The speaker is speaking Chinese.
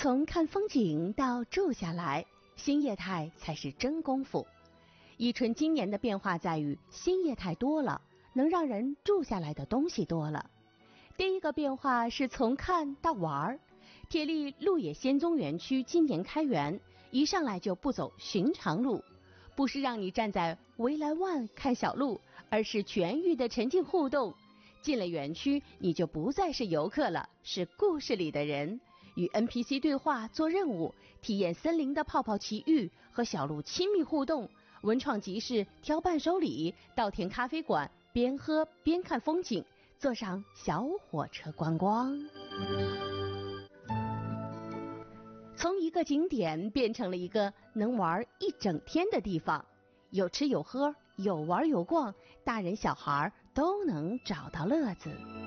从看风景到住下来，新业态才是真功夫。伊春今年的变化在于新业态多了，能让人住下来的东西多了。第一个变化是从看到玩。铁力鹿野仙踪园区今年开园，一上来就不走寻常路，不是让你站在围栏湾看小鹿，而是全域的沉浸互动。进了园区，你就不再是游客了，是故事里的人，与 NPC 对话做任务，体验森林的泡泡奇遇，和小鹿亲密互动。文创集市挑伴手礼，稻田咖啡馆边喝边看风景，坐上小火车观光。从一个景点变成了一个能玩一整天的地方，有吃有喝，有玩有逛，大人小孩都能找到乐子。